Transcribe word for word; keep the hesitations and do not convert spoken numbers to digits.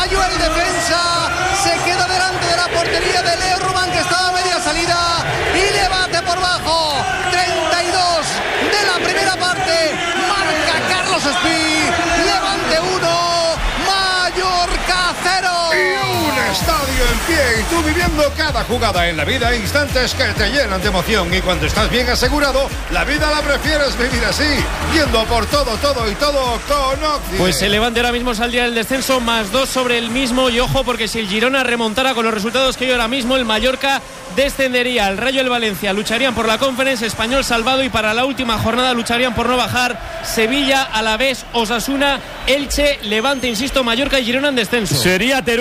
Falló el defensa, se queda delante de la portería de Leo Rubán, que estaba a media salida, y le bate por bajo. treinta y dos de la primera parte, marca Carlos Espí. Levante uno, Mallorca cero. Y un estadio en pie, y tú viviendo cada jugada en la vida, instantes que te llenan de emoción. Y cuando estás bien asegurado, la vida la prefieres vivir así, yendo por todo, todo y todo con Occi. Pues el Levante ahora mismo saldría del descenso, más dos sobre el mismo. Y ojo, porque si el Girona remontara con los resultados que hay ahora mismo, el Mallorca descendería. El Rayo y el Valencia lucharían por la Conference, Español salvado, y para la última jornada lucharían por no bajar Sevilla, Alavés, Osasuna, Elche, Levante, insisto, Mallorca y Girona en descenso. Sería